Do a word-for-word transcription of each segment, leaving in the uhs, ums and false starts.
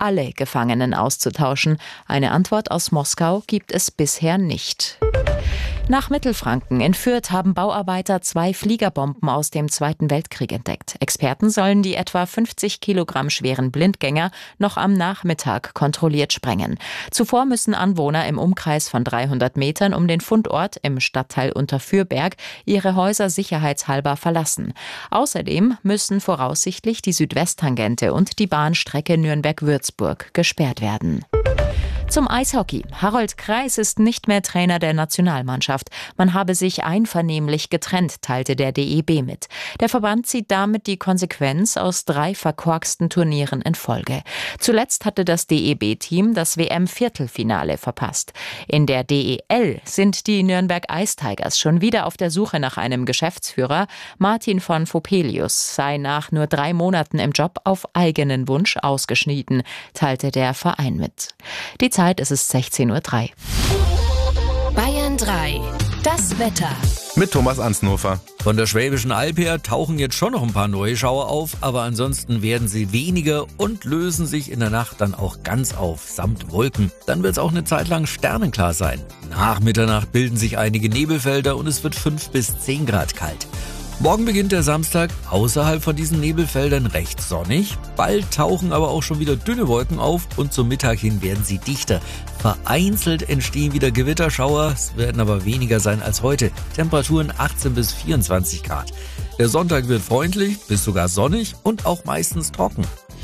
alle Gefangenen auszutauschen. Eine Antwort aus Moskau gibt es bisher nicht. Nach Mittelfranken in Fürth haben Bauarbeiter zwei Fliegerbomben aus dem Zweiten Weltkrieg entdeckt. Experten sollen die etwa fünfzig Kilogramm schweren Blindgänger noch am Nachmittag kontrolliert sprengen. Zuvor müssen Anwohner im Umkreis von dreihundert Metern um den Fundort im Stadtteil Unterfürberg ihre Häuser sicherheitshalber verlassen. Außerdem müssen voraussichtlich die Südwesttangente und die Bahnstrecke Nürnberg-Würzburg gesperrt werden. Zum Eishockey. Harold Kreis ist nicht mehr Trainer der Nationalmannschaft. Man habe sich einvernehmlich getrennt, teilte der D E B mit. Der Verband zieht damit die Konsequenz aus drei verkorksten Turnieren in Folge. Zuletzt hatte das D E B-Team das W M-Viertelfinale verpasst. In der D E L sind die Nürnberg Ice Tigers schon wieder auf der Suche nach einem Geschäftsführer. Martin von Vopelius sei nach nur drei Monaten im Job auf eigenen Wunsch ausgeschieden, teilte der Verein mit. Die Zeit ist es sechzehn Uhr drei. Bayern drei. Das Wetter. Mit Thomas Ansnofer. Von der Schwäbischen Alb her tauchen jetzt schon noch ein paar neue Schauer auf, aber ansonsten werden sie weniger und lösen sich in der Nacht dann auch ganz auf, samt Wolken. Dann wird es auch eine Zeit lang sternenklar sein. Nach Mitternacht bilden sich einige Nebelfelder und es wird fünf bis zehn Grad kalt. Morgen beginnt der Samstag außerhalb von diesen Nebelfeldern recht sonnig. Bald tauchen aber auch schon wieder dünne Wolken auf und zum Mittag hin werden sie dichter. Vereinzelt entstehen wieder Gewitterschauer, es werden aber weniger sein als heute. Temperaturen achtzehn bis vierundzwanzig Grad. Der Sonntag wird freundlich, bis sogar sonnig und auch meistens trocken.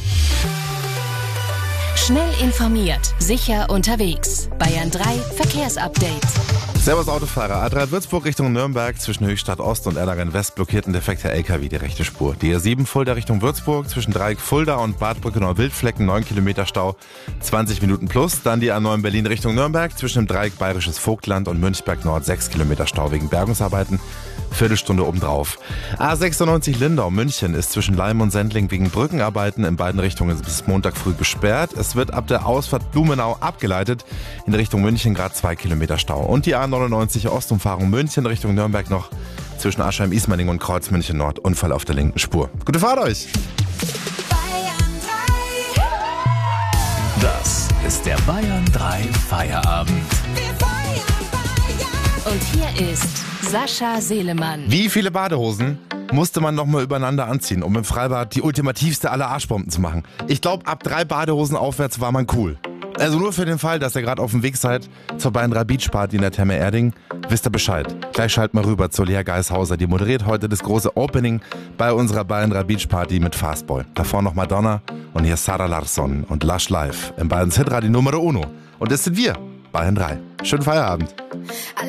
Schnell informiert, sicher unterwegs. Bayern drei Verkehrsupdate. Servus Autofahrer. A drei Würzburg Richtung Nürnberg zwischen Höchstadt Ost und Erlangen West blockiert ein defekter L K W die rechte Spur. Die A sieben Fulda Richtung Würzburg zwischen Dreieck Fulda und Bad Brückenau-Wildflecken neun Kilometer Stau, zwanzig Minuten plus. Dann die A neun Berlin Richtung Nürnberg zwischen dem Dreieck Bayerisches Vogtland und Münchberg Nord sechs Kilometer Stau wegen Bergungsarbeiten. Viertelstunde obendrauf. A sechsundneunzig Lindau München ist zwischen Leim und Sendling wegen Brückenarbeiten in beiden Richtungen bis Montag früh gesperrt. Es wird ab der Ausfahrt Blumenau abgeleitet. In Richtung München gerade zwei Kilometer Stau. Und die A neunundneunzig Ostumfahrung München Richtung Nürnberg noch zwischen Aschheim-Ismaning und Kreuz München Nord. Unfall auf der linken Spur. Gute Fahrt euch! Das ist der Bayern drei Feierabend. Und hier ist Sascha Selemann. Wie viele Badehosen musste man nochmal übereinander anziehen, um im Freibad die ultimativste aller Arschbomben zu machen? Ich glaube, ab drei Badehosen aufwärts war man cool. Also nur für den Fall, dass ihr gerade auf dem Weg seid zur Bayern drei Beach Party in der Therme Erding, wisst ihr Bescheid. Gleich schalten wir rüber zur Lea Geishauser. Die moderiert heute das große Opening bei unserer Bayern drei Beach Party mit Fastboy. Davor noch Madonna und hier Sarah Larsson und Lush Live im Bayerns Hitradio Numero Uno. Und das sind wir, Bayern drei. Schönen Feierabend.